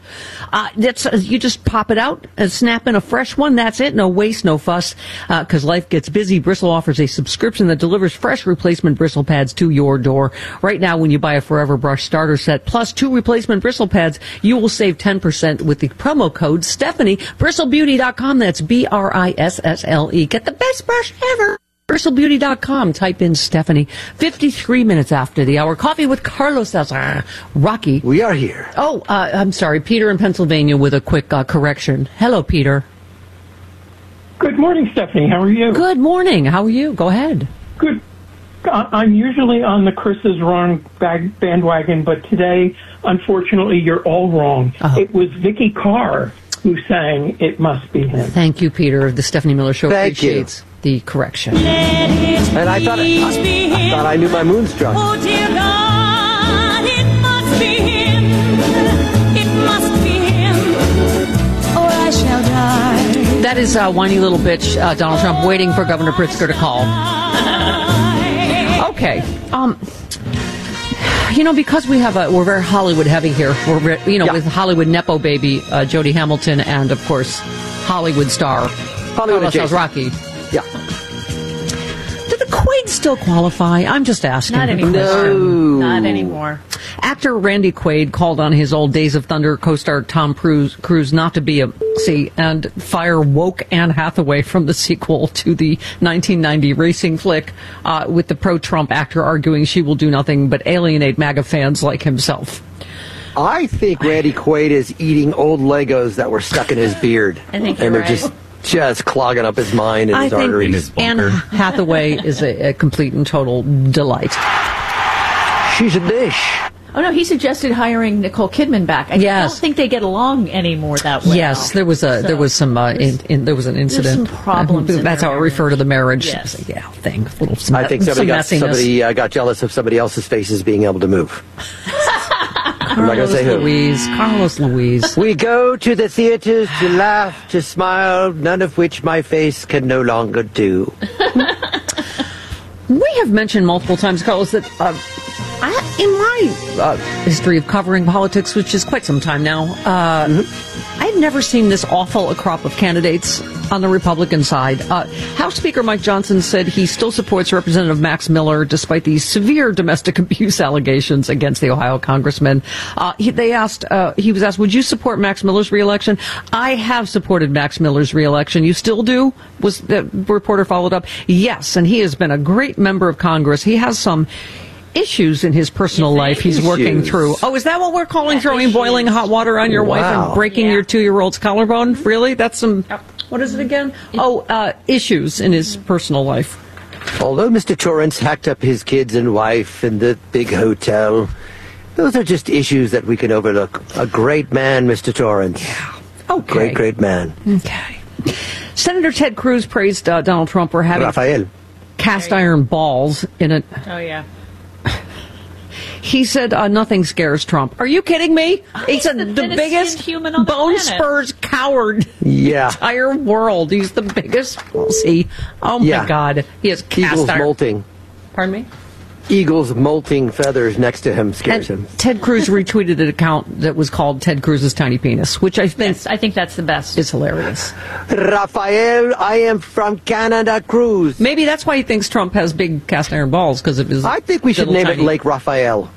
You just pop it out and snap in a fresh one. That's it. No waste, no fuss. Because life gets busy. Bristle offers a subscription that delivers fresh replacement bristle pads to your door. Right now, when you buy a Forever Brush starter set plus 2 replacement bristle pads, you will save 10% with the promo code Stephanie. BristleBeauty.com. That's BRISSLE. Get the best brush ever. BristleBeauty.com. Type in Stephanie. 53 minutes after the hour. Coffee with Carlos Cesar. Rocky. We are here. Oh, I'm sorry. Peter in Pennsylvania with a quick correction. Hello, Peter. Good morning, Stephanie. How are you? Good morning. How are you? Go ahead. Good. I'm usually on the Chris is wrong bandwagon, but today, unfortunately, you're all wrong. It was Vicky Carr who sang It Must Be Him. Thank you, Peter. The Stephanie Miller Show appreciates the correction. And I thought I knew my Moonstruck. Oh, dear God, it must be him. It must be him, or I shall die. That is whiny little bitch Donald Trump waiting for Governor Pritzker to call. Okay. Because we're very Hollywood heavy here. We're with Hollywood Nepo baby Jody Hamilton and, of course, Hollywood star Carlos Rocky. Yeah. Do the Quaid still qualify? I'm just asking. Not anymore. No. Not anymore. Actor Randy Quaid called on his old Days of Thunder co-star Tom Cruise not to be and fire woke Anne Hathaway from the sequel to the 1990 racing flick, with the pro-Trump actor arguing she will do nothing but alienate MAGA fans like himself. I think Randy Quaid is eating old Legos that were stuck in his beard. I think and you're they're right. just clogging up his mind and his arteries. Anne Hathaway is a complete and total delight. She's a dish. Oh, no, he suggested hiring Nicole Kidman back. I don't think they get along anymore that way. Yes, there was an incident. There's some problems. That's how I refer to the marriage. Yes. Thing. I think somebody got jealous of somebody else's faces being able to move. I'm not going to say who. Carlos Luis. We go to the theaters to laugh, to smile, none of which my face can no longer do. We have mentioned multiple times, Carlos, that in my history of covering politics, which is quite some time now, I've never seen this awful a crop of candidates on the Republican side. House Speaker Mike Johnson said he still supports Representative Max Miller despite the severe domestic abuse allegations against the Ohio congressman. He was asked, would you support Max Miller's reelection? I have supported Max Miller's reelection. You still do? Was the reporter followed up? Yes, and he has been a great member of Congress. He has some issues in his personal life he's working through. Oh, is that what we're calling throwing boiling hot water on your wife and breaking your 2-year-old's collarbone? Really? That's some... What is it again? Issues in his personal life. Although Mr. Torrance hacked up his kids and wife in the big hotel, those are just issues that we can overlook. A great man, Mr. Torrance. Yeah. Okay. Great man. Okay. Senator Ted Cruz praised Donald Trump for having cast iron balls in it. Oh, yeah. He said nothing scares Trump. Are you kidding me? He said the biggest human on the bone planet. spurs coward Yeah. in the entire world. He's the biggest pussy. Oh, my God. He has cast Eagles iron. molting. Pardon me? Eagles molting feathers next to him scares him. Ted Cruz retweeted an account that was called Ted Cruz's Tiny Penis, which I think that's the best. Is hilarious. Raphael, I am from Canada, Cruz. Maybe that's why he thinks Trump has big cast iron balls, because of his. I think we should little name it tiny- Lake Raphael.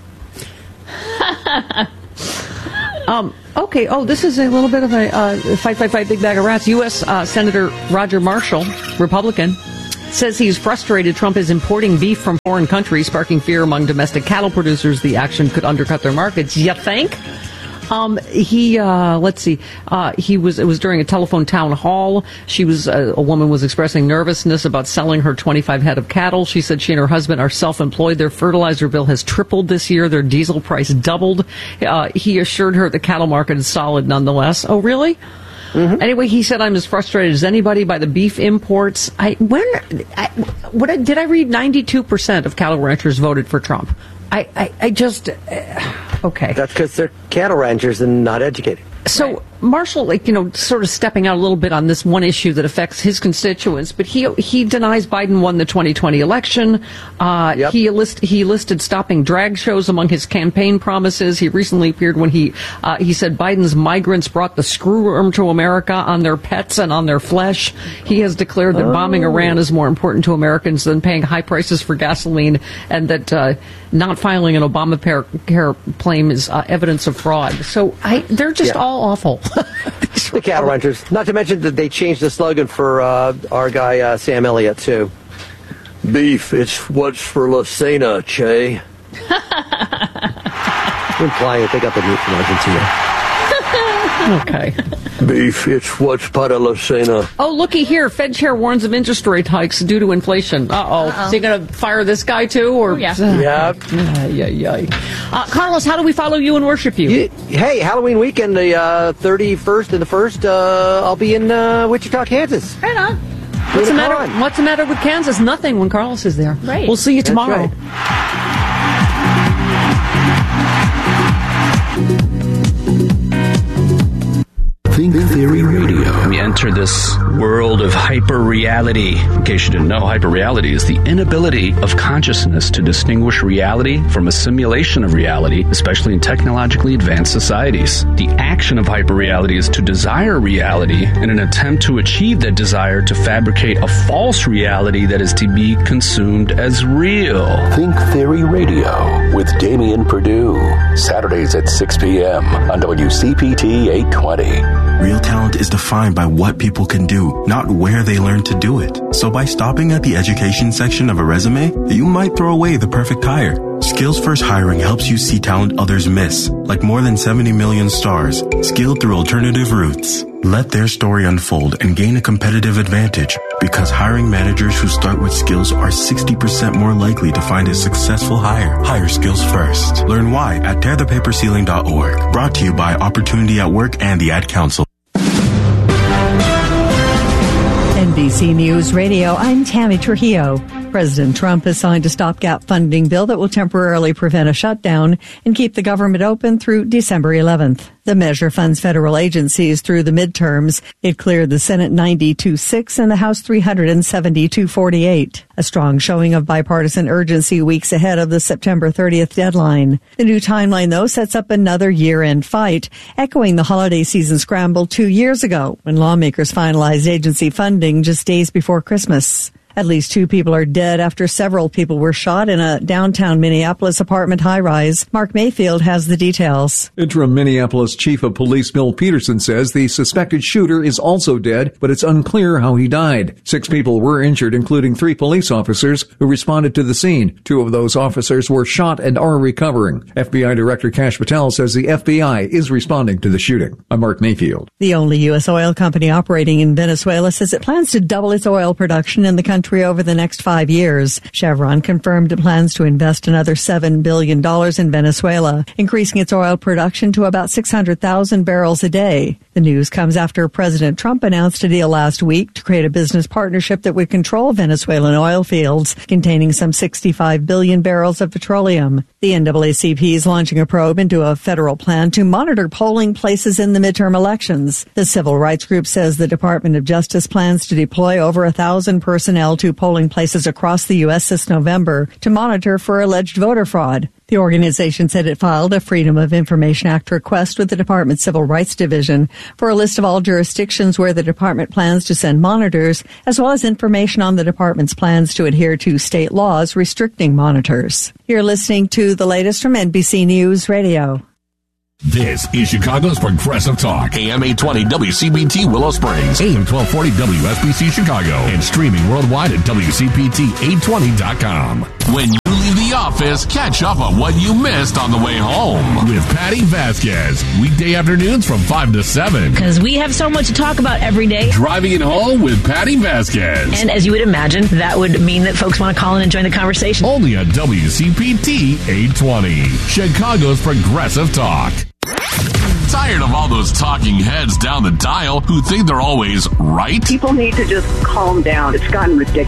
Okay. Oh, this is a little bit of a fight, big bag of rats. U.S. Senator Roger Marshall, Republican, says he's frustrated Trump is importing beef from foreign countries, sparking fear among domestic cattle producers. The action could undercut their markets. You think? Let's see. It was during a telephone town hall. A woman was expressing nervousness about selling her 25 head of cattle. She said she and her husband are self-employed. Their fertilizer bill has tripled this year. Their diesel price doubled. He assured her the cattle market is solid nonetheless. Oh, really? Mm-hmm. Anyway, he said, I'm as frustrated as anybody by the beef imports. Did I read 92% of cattle ranchers voted for Trump? Okay. That's because they're cattle ranchers and not educated. So Marshall, sort of stepping out a little bit on this one issue that affects his constituents, but he denies Biden won the 2020 election. Yep. He listed stopping drag shows among his campaign promises. He recently appeared when he said Biden's migrants brought the screwworm to America on their pets and on their flesh. He has declared that bombing Iran is more important to Americans than paying high prices for gasoline, and that not filing an Obamacare claim is evidence of fraud. So they're just all awful. The cattle ranchers. Not to mention that they changed the slogan for our guy Sam Elliott too. Beef, it's what's for La Cena, Che. Implying that they got the meat from Argentina. Okay. Beef, it's what's para La Cena. Oh, looky here. Fed chair warns of interest rate hikes due to inflation. Uh-oh. Is he going to fire this guy too? Or Yep. Carlos, how do we follow you and worship you? Hey, Halloween weekend, the 31st and the 1st, I'll be in Wichita, Kansas. Right on. What's the matter with Kansas? Nothing when Carlos is there. Right. We'll see you That's tomorrow. right. Think Theory Radio. We enter this world of hyper-reality. In case you didn't know, hyper-reality is the inability of consciousness to distinguish reality from a simulation of reality, especially in technologically advanced societies. The action of hyper-reality is to desire reality in an attempt to achieve that desire to fabricate a false reality that is to be consumed as real. Think Theory Radio with Damian Perdue. Saturdays at 6 p.m. on WCPT 820. Real talent is defined by what people can do, not where they learn to do it. So by stopping at the education section of a resume, you might throw away the perfect hire. Skills First Hiring helps you see talent others miss, like more than 70 million stars, skilled through alternative routes. Let their story unfold and gain a competitive advantage, because hiring managers who start with skills are 60% more likely to find a successful hire. Hire skills first. Learn why at tearthepaperceiling.org. Brought to you by Opportunity at Work and the Ad Council. NBC News Radio, I'm Tammy Trujillo. President Trump has signed a stopgap funding bill that will temporarily prevent a shutdown and keep the government open through December 11th. The measure funds federal agencies through the midterms. It cleared the Senate 92-6 and the House 372-48. A strong showing of bipartisan urgency weeks ahead of the September 30th deadline. The new timeline, though, sets up another year-end fight, echoing the holiday season scramble 2 years ago when lawmakers finalized agency funding just days before Christmas. At least 2 people are dead after several people were shot in a downtown Minneapolis apartment high-rise. Mark Mayfield has the details. Interim Minneapolis Chief of Police Bill Peterson says the suspected shooter is also dead, but it's unclear how he died. 6 people were injured, including 3 police officers who responded to the scene. 2 of those officers were shot and are recovering. FBI Director Kash Patel says the FBI is responding to the shooting. I'm Mark Mayfield. The only U.S. oil company operating in Venezuela says it plans to double its oil production in the country country over the next 5 years. Chevron confirmed it plans to invest another $7 billion in Venezuela, increasing its oil production to about 600,000 barrels a day. The news comes after President Trump announced a deal last week to create a business partnership that would control Venezuelan oil fields, containing some 65 billion barrels of petroleum. The NAACP is launching a probe into a federal plan to monitor polling places in the midterm elections. The civil rights group says the Department of Justice plans to deploy over 1,000 personnel to polling places across the U.S. this November to monitor for alleged voter fraud. The organization said it filed a Freedom of Information Act request with the Department's Civil Rights Division for a list of all jurisdictions where the department plans to send monitors, as well as information on the department's plans to adhere to state laws restricting monitors. You're listening to the latest from NBC News Radio. This is Chicago's Progressive Talk. AM 820 WCPT Willow Springs. AM 1240 WSBC Chicago. And streaming worldwide at WCPT820.com. When you leave the office, catch up on what you missed on the way home with Patty Vasquez. Weekday afternoons from 5 to 7. Because we have so much to talk about every day. Driving it home with Patty Vasquez. And as you would imagine, that would mean that folks want to call in and join the conversation. Only on WCPT 820. Chicago's Progressive Talk. Tired of all those talking heads down the dial who think they're always right? People need to just calm down. It's gotten ridiculous.